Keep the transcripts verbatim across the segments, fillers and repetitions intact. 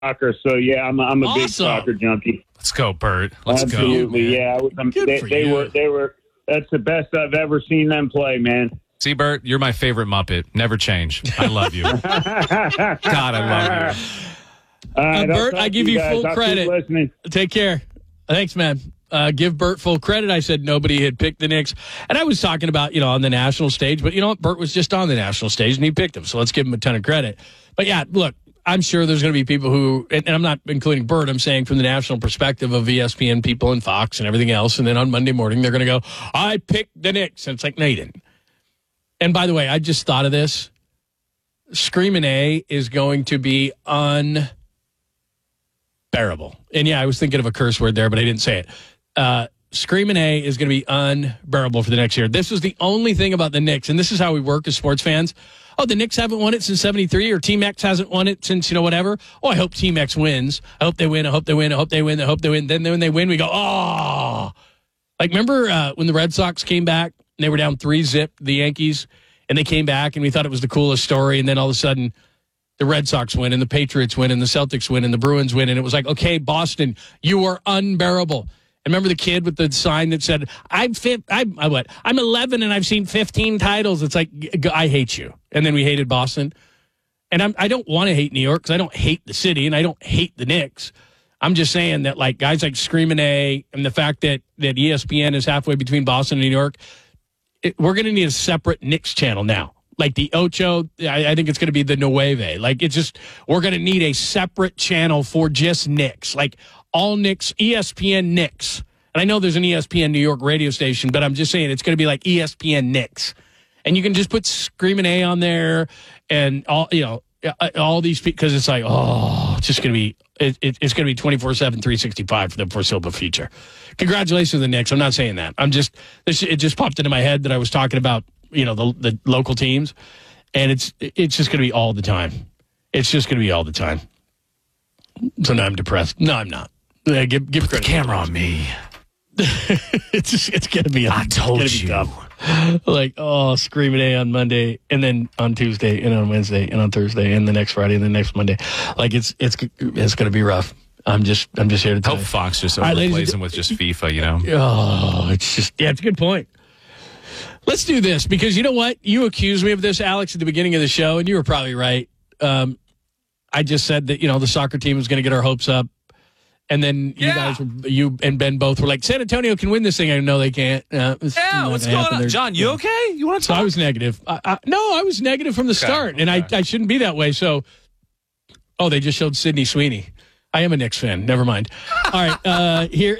soccer, so yeah, I'm a, I'm a Awesome. big soccer junkie. Let's go, Bert. Let's Absolutely, go. yeah. I was, um, Good they, for they you. were they were. That's the best I've ever seen them play, man. See, Bert, you're my favorite Muppet. Never change. I love you. God, I love you. All right, Uh, I'll Bert, talk I to give you guys. full I'll keep credit. listening. Take care. Thanks, man. Uh, give Bert full credit. I said nobody had picked the Knicks. And I was talking about, you know, on the national stage. But you know what? Bert was just on the national stage, and he picked them. So let's give him a ton of credit. But, yeah, look, I'm sure there's going to be people who, and I'm not including Bert, I'm saying from the national perspective of E S P N people and Fox and everything else. And then on Monday morning, they're going to go, I picked the Knicks. And it's like, no, you didn't. And by the way, I just thought of this. Screamin' A is going to be unbearable. And yeah, I was thinking of a curse word there, but I didn't say it. Uh, Screamin' A is going to be unbearable for the next year. This is the only thing about the Knicks, and this is how we work as sports fans. Oh, the Knicks haven't won it since seventy-three, or Team X hasn't won it since, you know, whatever. Oh, I hope Team X wins. I hope they win. I hope they win. I hope they win. I hope they win. Then when they win, we go, oh. Like, remember uh, when the Red Sox came back and they were down three zip, the Yankees, and they came back and we thought it was the coolest story, and then all of a sudden the Red Sox win and the Patriots win and the Celtics win and the Bruins win, and it was like, okay, Boston, you are unbearable. And remember the kid with the sign that said, I'm fi- I'm I what? I'm eleven and I've seen fifteen titles. It's like, I hate you. And then we hated Boston. And I'm, I don't want to hate New York because I don't hate the city and I don't hate the Knicks. I'm just saying that, like, guys like Screamin' A and the fact that, that E S P N is halfway between Boston and New York, it, we're going to need a separate Knicks channel now. Like the Ocho, I, I think it's going to be the Nueve. Like, it's just, we're going to need a separate channel for just Knicks. Like, all Knicks, E S P N Knicks. And I know there's an E S P N New York radio station, but I'm just saying it's going to be like E S P N Knicks. And you can just put Screamin' A on there and all, you know, all these, because it's like, oh, it's just going to be, it, it, it's going to be twenty-four seven, three sixty-five for the foreseeable future. Congratulations to the Knicks. I'm not saying that. I'm just, this, it just popped into my head that I was talking about, you know, the, the local teams. And it's, it's just going to be all the time. It's just going to be all the time. So now I'm depressed. No, I'm not. Uh, give give Put the camera on me. it's just, it's gonna be. I told it's you. gonna be tough. Like, oh, Screamin' A on Monday, and then on Tuesday, and on Wednesday, and on Thursday, and the next Friday, and the next Monday. Like, it's it's it's gonna be rough. I'm just I'm just here to tell Hope you. Fox just All right, ladies overplays and him with just FIFA, you know? Oh, it's just, yeah, it's a good point. Let's do this, because you know what? You accused me of this, Alex, at the beginning of the show, and you were probably right. Um, I just said that, you know, the soccer team was going to get our hopes up. And then you Yeah. guys, were, you and Ben both were like, San Antonio can win this thing. I know they can't. Uh, it's Yeah, not what's gonna going happen. on? They're- John, you okay? You want to So talk? I was negative. I, I, no, I was negative from the start, and I, okay. I shouldn't be that way. So, oh, they just showed Sidney Sweeney. I am a Knicks fan. Never mind. All right, uh, here,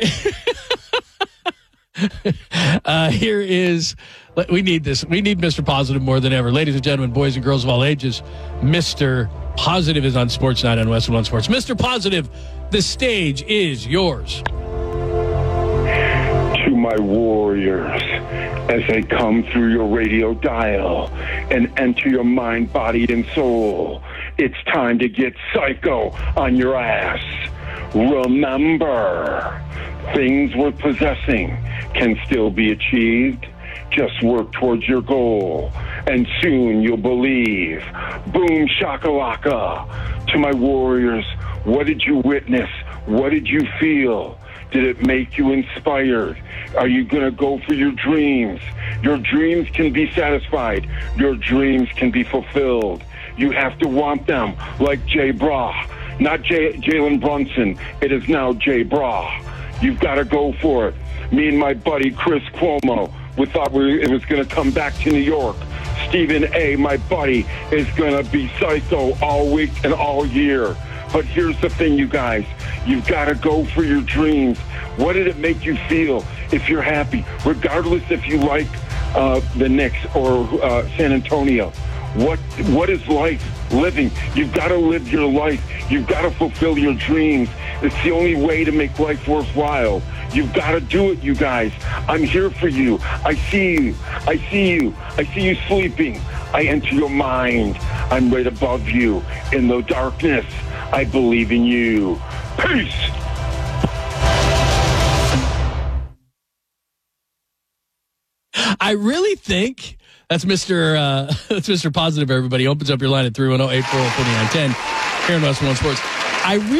uh, here is. We need this. We need Mister Positive more than ever, ladies and gentlemen, boys and girls of all ages. Mister Positive is on Sports Night on Westwood One Sports. Mister Positive, the stage is yours. To my warriors, as they come through your radio dial and enter your mind, body, and soul, it's time to get psycho on your ass. Remember, things worth possessing can still be achieved. Just work towards your goal, and soon you'll believe. Boom shakalaka. To my warriors, what did you witness? What did you feel? Did it make you inspired? Are you going to go for your dreams? Your dreams can be satisfied. Your dreams can be fulfilled. You have to want them like Jay Bra. Not Jay, Jalen Brunson. It is now Jay Bra. You've got to go for it. Me and my buddy Chris Cuomo, we thought we, it was going to come back to New York. Stephen A., my buddy, is going to be psycho all week and all year. But here's the thing, you guys. You've got to go for your dreams. What did it make you feel if you're happy? Regardless if you like uh, the Knicks or uh, San Antonio. What What is life? Living. You've got to live your life. You've got to fulfill your dreams. It's the only way to make life worthwhile. You've got to do it, you guys. I'm here for you. I see you. I see you. I see you sleeping. I enter your mind. I'm right above you. In the darkness, I believe in you. Peace. I really think that's Mister Uh, that's Mister Positive. Everybody opens up your line at three one zero, eight four zero, four nine one zero here in Westwood One Sports. I really